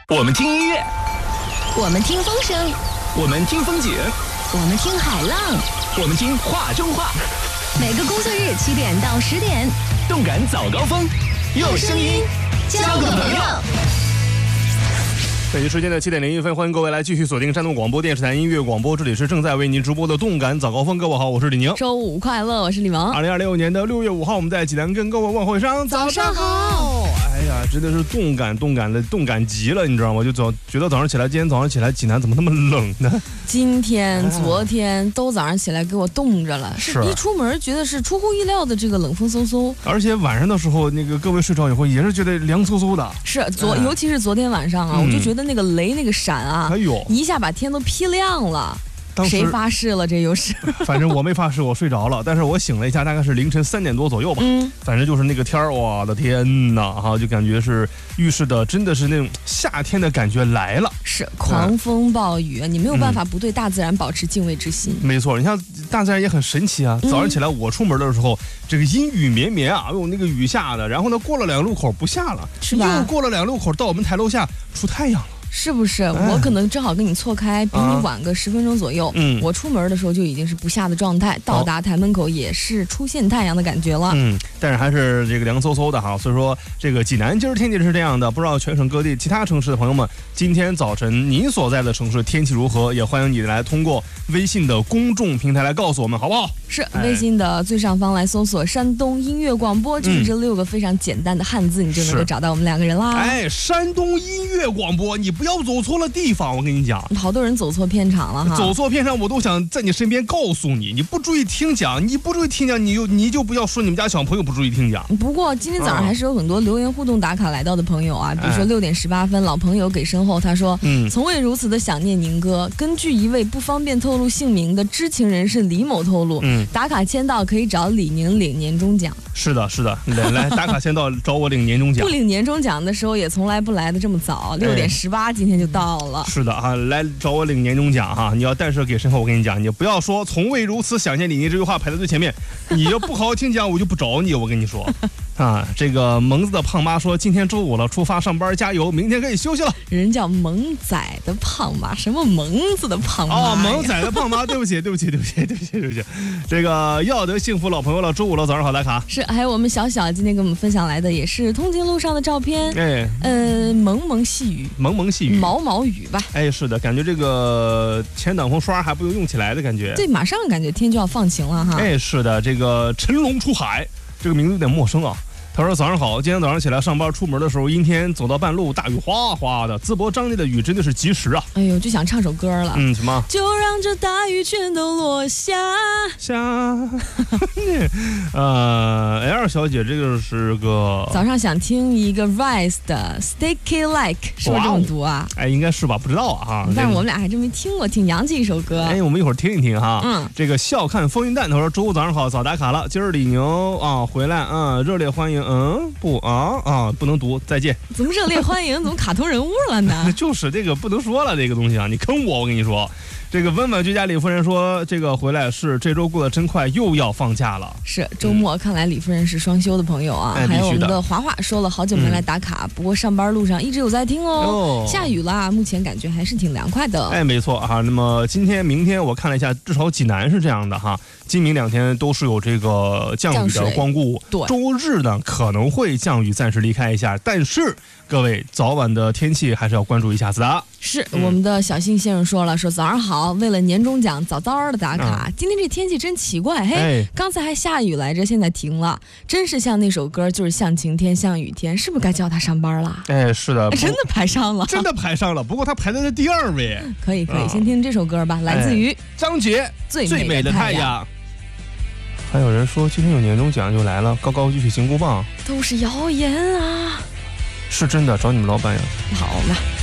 我们听音乐， 我们听风声， 我们听风景， 我们听海浪， 我们听话中话。 每个工作日7点到10点， 动感早高峰，用声音交个朋友。 北京时间的7点01分，欢迎各位来继续锁定山东广播电视台音乐广播，这里是正在为您直播的动感早高峰。各位好，我是李宁。 周五快乐，我是李萌。 2026年的6月5号，我们在济南跟各位问候一声早上好。 哎呀，真的是动感极了，你知道吗？就觉得早上起来，今天早上起来，济南怎么那么冷呢？ 今天、昨天都早上起来给我冻着了，是一出门觉得是出乎意料的这个冷风嗖嗖， 而且晚上的时候，那个各位睡着以后也是觉得凉飕飕的。 是尤其是昨天晚上啊，我就觉得那个雷那个闪啊，一下把天都劈亮了。谁发誓了？这又是？ 反正我没发誓，我睡着了。但是我醒了一下，大概是凌晨3点多左右吧。反正就是那个天儿，我的天哪，哈，就感觉是预示的，真的是那种夏天的感觉来了。 是狂风暴雨，你没有办法不对大自然保持敬畏之心。 没错，你像大自然也很神奇啊。早上起来我出门的时候，这个阴雨绵绵啊，有那个雨下的，然后呢过了2路口不下了， 是吧？ 又过了2路口到我们台楼下出太阳了。 是不是？我可能正好跟你错开，比你晚个10分钟左右。我出门的时候就已经是不下的状态，到达台门口也是出现太阳的感觉了。 但是还是这个凉飕飕的哈。所以说这个济南今儿天气是这样的，不知道全省各地其他城市的朋友们，今天早晨您所在的城市天气如何？也欢迎你来通过微信的公众平台来告诉我们，好不好？ 是微信的最上方来搜索山东音乐广播，就是这6个非常简单的汉字，你就能够找到我们2个人啦。 哎，山东音乐广播，你不要走错了地方，我跟你讲， 好多人走错片场了哈。 走错片场，我都想在你身边告诉你，你不注意听讲，你就不要说你们家小朋友不注意听讲。 不过今天早上还是有很多留言互动打卡来到的朋友啊，比如说6点18分，老朋友给身后他说，从未如此的想念宁哥。根据一位不方便透露姓名的知情人士李某透露，打卡签到可以找李宁领年终奖。 是的，来打卡签到找我领年终奖。 不领年终奖的时候也从来不来的这么早，6点18今天就到了。 是的啊，来找我领年终奖哈！你要但是给身后，我跟你讲，你不要说从未如此想念李宁这句话排在最前面，你要不好好听讲，我就不找你，我跟你说。啊，这个萌子的胖妈说，今天周五了，出发上班加油，明天可以休息了。 人叫萌仔的胖妈，什么萌子的胖妈？ 哦，萌仔的胖妈，对不起。这个要得幸福老朋友了，周五了，早上好打卡。 是，还有我们小今天给我们分享来的也是通勤路上的照片。蒙蒙细雨，毛毛雨吧。 哎，是的，感觉这个前挡风刷还不用起来的感觉。 对，马上感觉天就要放晴了哈。 哎，是的，这个乘龙出海。这个名字有点陌生啊。他说早上好，今天早上起来上班出门的时候阴天，走到半路大雨哗哗的，淄博张内的雨真的是及时啊。 哎呦，就想唱首歌了。 什么？ 就让这大雨全都落下。 L 小姐这个是个早上想听一个 Rise 的 Sticky Like， 是不是这么读啊？ 哎，应该是吧，不知道啊。 但是我们俩还真没听过，挺洋气一首歌。 哎，我们一会儿听一听哈。这个笑看风云淡，他说周五早上好，早打卡了。今儿李牛啊回来热烈欢迎。不能读，再见。 怎么热烈欢迎？怎么卡通人物了呢？ 就是这个不能说了，这个东西啊，你坑我跟你说。这个温婉居家李夫人说，这个回来是这周过得真快，又要放假了。 是周末，看来李夫人是双休的朋友啊。还有我们的华华说了好久没来打卡，不过上班路上一直有在听哦。下雨了，目前感觉还是挺凉快的。 哎，没错啊。那么今天、明天我看了一下，至少济南是这样的哈，今明2天都是有这个降雨的光顾。 对， 周日呢可能会降雨，暂时离开一下，但是各位早晚的天气还是要关注一下子的。 是我们的小信先生说了，说早上好，为了年终奖早早的打卡。今天这天气真奇怪，刚才还下雨来着，现在停了，真是像那首歌，就是像晴天像雨天，是不是该叫他上班了？ 哎，是的， 真的排上了， 不过他排在了第2位。 可以，先听这首歌吧，来自于张杰最美的太阳。 还有人说今天有年终奖就来了，高高举起金箍棒， 都是谣言啊。 是真的，找你们老板呀。 好了。